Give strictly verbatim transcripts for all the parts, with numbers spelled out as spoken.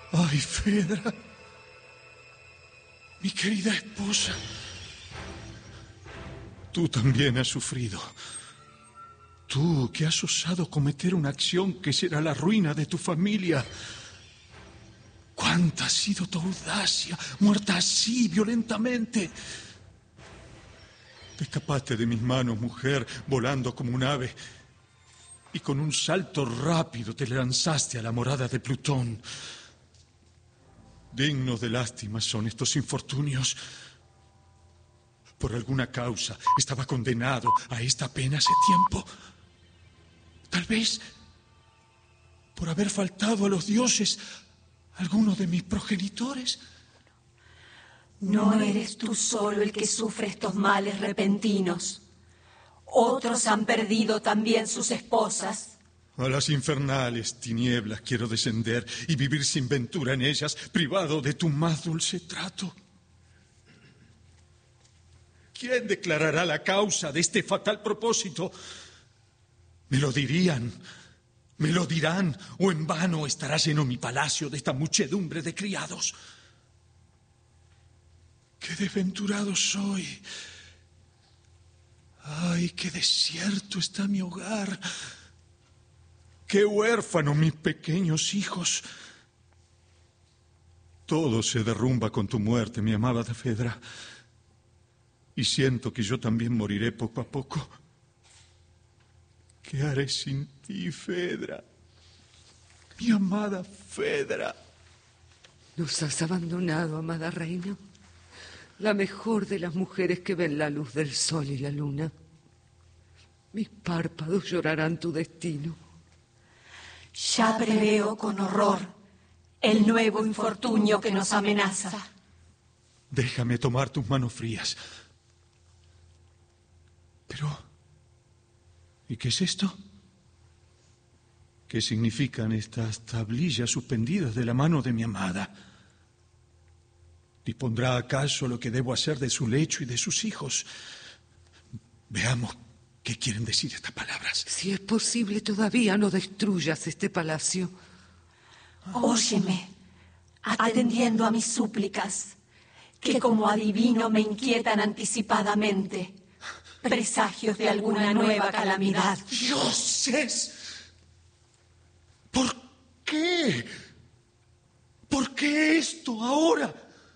Ay, Fedra, mi querida esposa, tú también has sufrido. Tú que has osado cometer una acción que será la ruina de tu familia. ¿Cuánta ha sido tu audacia, muerta así, violentamente? Te escapaste de mis manos, mujer, volando como un ave, y con un salto rápido te lanzaste a la morada de Plutón. Dignos de lástima son estos infortunios. Por alguna causa estaba condenado a esta pena hace tiempo. Tal vez por haber faltado a los dioses alguno de mis progenitores. No eres tú solo el que sufre estos males repentinos. Otros han perdido también sus esposas. A las infernales tinieblas quiero descender y vivir sin ventura en ellas, privado de tu más dulce trato. ¿Quién declarará la causa de este fatal propósito? Me lo dirían, me lo dirán, o en vano estará lleno mi palacio de esta muchedumbre de criados. ¡Qué desventurado soy! ¡Ay, qué desierto está mi hogar! ¡Qué huérfanos mis pequeños hijos! Todo se derrumba con tu muerte, mi amada Fedra. Y siento que yo también moriré poco a poco. ¿Qué haré sin ti, Fedra? Mi amada Fedra. Nos has abandonado, amada reina. La mejor de las mujeres que ven la luz del sol y la luna. Mis párpados llorarán tu destino. Ya preveo con horror el nuevo infortunio que nos amenaza. Déjame tomar tus manos frías. Pero, ¿y qué es esto? ¿Qué significan estas tablillas suspendidas de la mano de mi amada? ¿Dispondrá acaso lo que debo hacer de su lecho y de sus hijos? Veamos qué quieren decir estas palabras. Si es posible, todavía no destruyas este palacio. Óyeme, atendiendo a mis súplicas, que como adivino me inquietan anticipadamente. Presagios de alguna nueva calamidad. ¡Dioses! ¿Por qué? ¿Por qué esto ahora?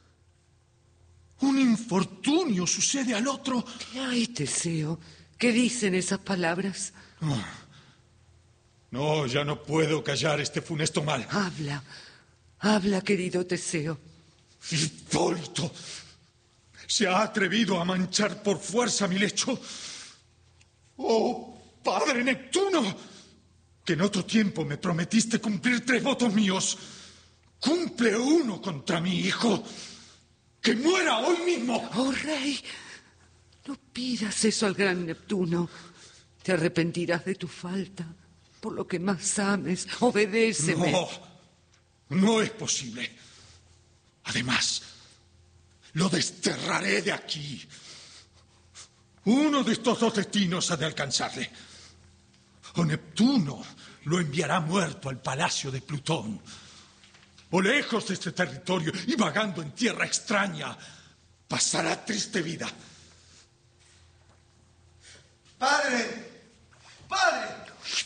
Un infortunio sucede al otro. ¿Qué hay, Teseo? ¿Qué dicen esas palabras? Oh. No, ya no puedo callar este funesto mal. Habla, habla, querido Teseo. Hipólito se ha atrevido a manchar por fuerza mi lecho. ¡Oh, padre Neptuno! Que en otro tiempo me prometiste cumplir tres votos míos. Cumple uno contra mi hijo. ¡Que muera hoy mismo! ¡Oh, rey! No pidas eso al gran Neptuno. Te arrepentirás de tu falta. Por lo que más ames, obedéceme. No, no es posible. Además, lo desterraré de aquí. Uno de estos dos destinos ha de alcanzarle. O Neptuno lo enviará muerto al palacio de Plutón, o lejos de este territorio y vagando en tierra extraña, pasará triste vida. ¡Padre! ¡Padre!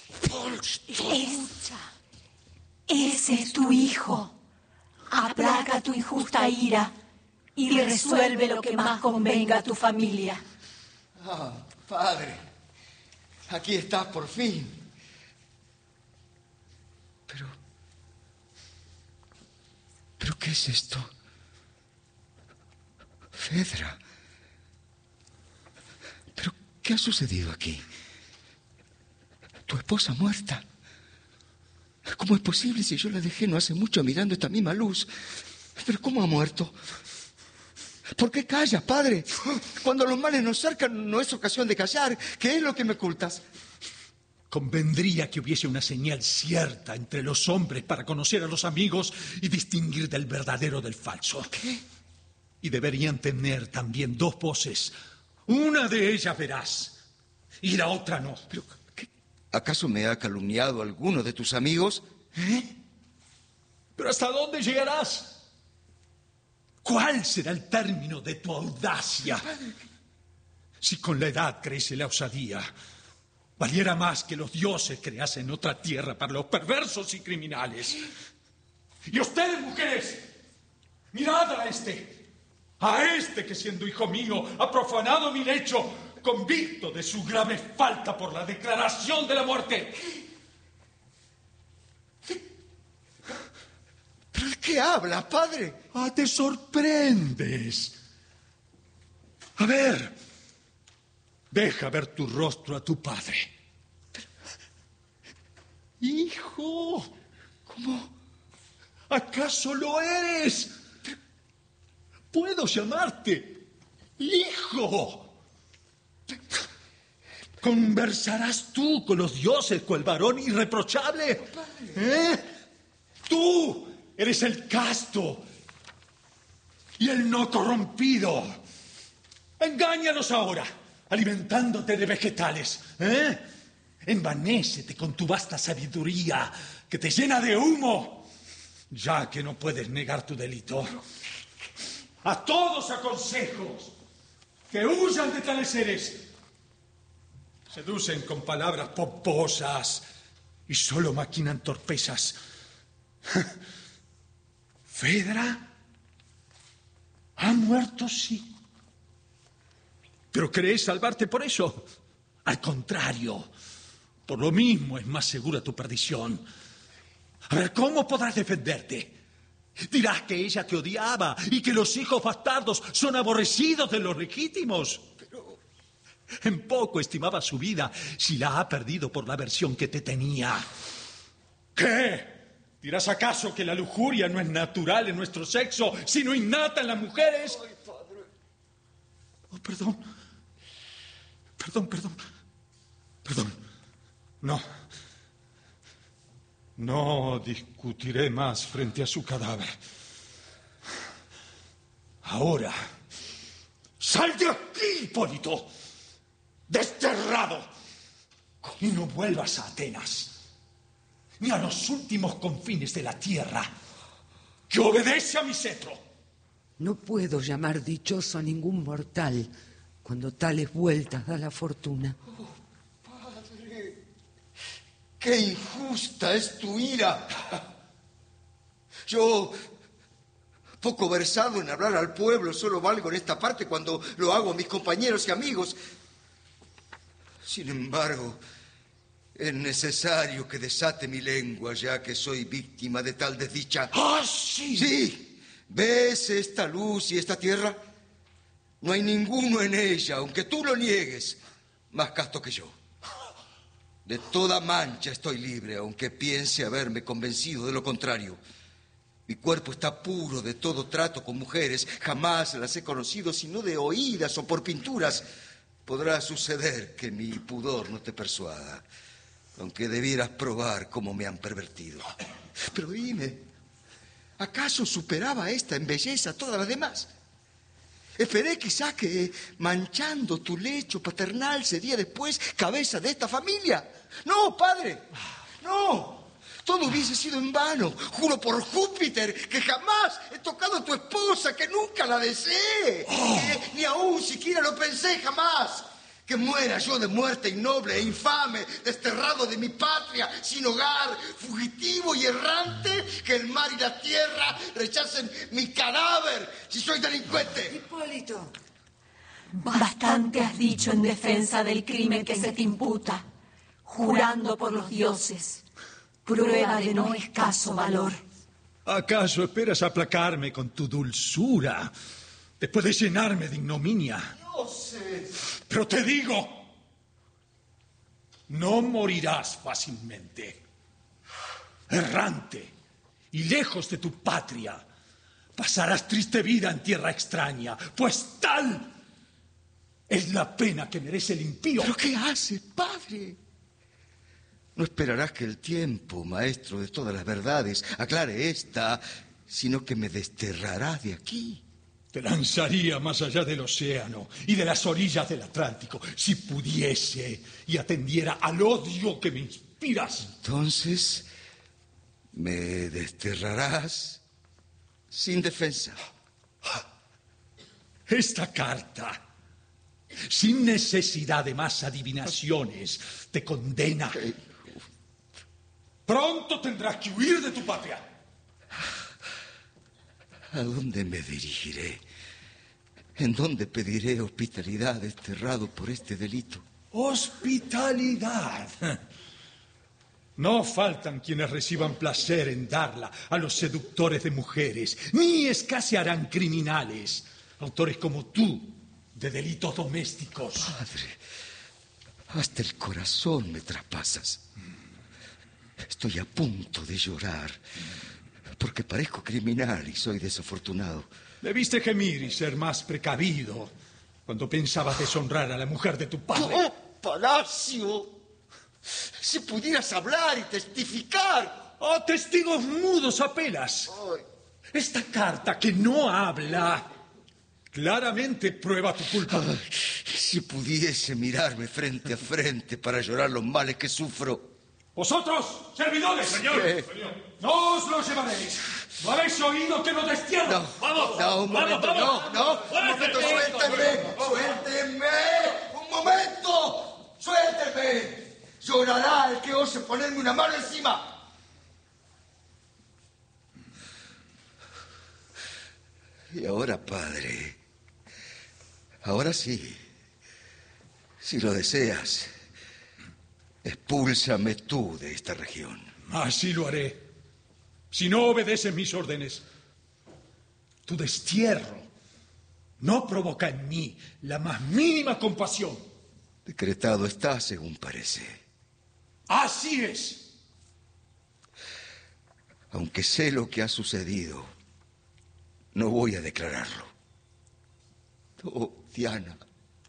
Esa, ese es tu hijo. Aplaca tu injusta ira y resuelve lo que más convenga a tu familia. Ah, padre, aquí estás por fin. Pero... ¿Pero qué es esto? Fedra. ¿Pero qué ha sucedido aquí? Tu esposa muerta. ¿Cómo es posible si yo la dejé no hace mucho mirando esta misma luz? ¿Pero cómo ha muerto? ¿Por qué callas, padre? Cuando los males nos cercan no es ocasión de callar. ¿Qué es lo que me ocultas? Convendría que hubiese una señal cierta entre los hombres para conocer a los amigos y distinguir del verdadero del falso. ¿Qué? Y deberían tener también dos voces. Una de ellas verás y la otra no. ¿Pero qué? ¿Acaso me ha calumniado alguno de tus amigos? ¿Eh? Pero Pero ¿hasta dónde llegarás? ¿Cuál será el término de tu audacia? Si con la edad crece la osadía, valiera más que los dioses creasen otra tierra para los perversos y criminales. Y ustedes, mujeres, mirad a este, a este que siendo hijo mío ha profanado mi lecho, convicto de su grave falta por la declaración de la muerte. ¿Pero de qué habla, padre? Ah, te sorprendes. A ver, deja ver tu rostro a tu padre. Hijo, ¿cómo? ¿Acaso lo eres? ¿Puedo llamarte hijo? ¿Conversarás tú con los dioses, con el varón irreprochable? ¿Eh? Tú eres el casto y el no corrompido. Engáñalos ahora, alimentándote de vegetales. ¿Eh? Envanécete con tu vasta sabiduría que te llena de humo, ya que no puedes negar tu delito. A todos aconsejo que huyan de tales seres. Seducen con palabras pomposas y solo maquinan torpezas. ¿Fedra? ¿Ha muerto? Sí. ¿Pero crees salvarte por eso? Al contrario, por lo mismo es más segura tu perdición. A ver, ¿cómo podrás defenderte? Dirás que ella te odiaba y que los hijos bastardos son aborrecidos de los legítimos. Pero en poco estimaba su vida si la ha perdido por la aversión que te tenía. ¿Qué? ¿Dirás acaso que la lujuria no es natural en nuestro sexo, sino innata en las mujeres? Ay, padre. Oh, perdón. Perdón, perdón. Perdón. No. No discutiré más frente a su cadáver. Ahora, sal de aquí, Hipólito. Desterrado. Y no vuelvas a Atenas, ni a los últimos confines de la tierra, que obedece a mi cetro. No puedo llamar dichoso a ningún mortal cuando tales vueltas da la fortuna. Oh, padre, qué injusta es tu ira. Yo, poco versado en hablar al pueblo, solo valgo en esta parte cuando lo hago a mis compañeros y amigos. Sin embargo, es necesario que desate mi lengua, ya que soy víctima de tal desdicha. ¡Ah, sí! Sí. ¿Ves esta luz y esta tierra? No hay ninguno en ella, aunque tú lo niegues, más casto que yo. De toda mancha estoy libre, aunque piense haberme convencido de lo contrario. Mi cuerpo está puro de todo trato con mujeres. Jamás las he conocido sino de oídas o por pinturas. Podrá suceder que mi pudor no te persuada, aunque debieras probar cómo me han pervertido. Pero dime, ¿acaso superaba esta en belleza a todas las demás? Esperé quizás que manchando tu lecho paternal sería después cabeza de esta familia. No, padre, no. Todo hubiese sido en vano. Juro por Júpiter que jamás he tocado a tu esposa, que nunca la deseé. Oh. Que, ni aún siquiera lo pensé jamás. Que muera yo de muerte innoble e infame, desterrado de mi patria, sin hogar, fugitivo y errante, que el mar y la tierra rechacen mi cadáver si soy delincuente. Hipólito. Bastante has dicho en defensa del crimen que se te imputa, jurando por los dioses, prueba de no escaso valor. ¿Acaso esperas aplacarme con tu dulzura, después de llenarme de ignominia? No sé. Pero te digo, no morirás fácilmente. Errante y lejos de tu patria, pasarás triste vida en tierra extraña, pues tal es la pena que merece el impío. ¿Pero qué haces, padre? No esperarás que el tiempo, maestro de todas las verdades, aclare esta, sino que me desterrarás de aquí. Te lanzaría más allá del océano y de las orillas del Atlántico, si pudiese y atendiera al odio que me inspiras. Entonces, Me desterrarás sin defensa. Esta carta, sin necesidad de más adivinaciones, te condena. Pronto tendrás que huir de tu patria. ¿A dónde me dirigiré? ¿En dónde pediré hospitalidad desterrado por este delito? Hospitalidad. No faltan quienes reciban placer en darla a los seductores de mujeres, ni escasearán criminales, autores como tú, de delitos domésticos. Padre, hasta el corazón me traspasas. Estoy a punto de llorar, porque parezco criminal y soy desafortunado. Debiste gemir y ser más precavido cuando pensabas deshonrar a la mujer de tu padre. ¡Oh, Palacio! Si pudieras hablar y testificar. ¡Oh, testigos mudos apelas! Ay. Esta carta que no habla claramente prueba tu culpa. Ay, si pudiese mirarme frente a frente para llorar los males que sufro. ¡Vosotros, servidores! Señor, ¿Qué? señor. ¡No os lo llevaréis! ¿No habéis oído que lo destierro? No, Vamos, no, un vamos, momento, vamos. no, no, un momento, suéltenme, suéltenme, un momento, suéltenme. Llorará el que ose ponerme una mano encima. Y ahora, padre, ahora sí, si lo deseas, expúlsame tú de esta región. Así lo haré. Si no obedeces mis órdenes, tu destierro no provoca en mí la más mínima compasión. Decretado está, según parece. Así es. Aunque sé lo que ha sucedido, no voy a declararlo. Oh, Diana,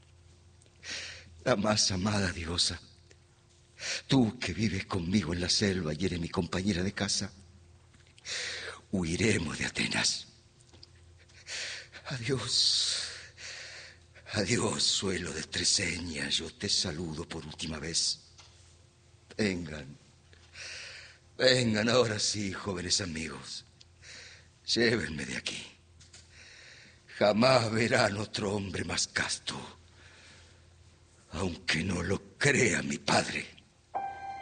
la más amada diosa, tú que vives conmigo en la selva y eres mi compañera de casa, huiremos de Atenas. Adiós, adiós, suelo de Treseña, yo te saludo por última vez. Vengan, vengan ahora sí, jóvenes amigos, llévenme de aquí. Jamás verán otro hombre más casto, aunque no lo crea mi padre.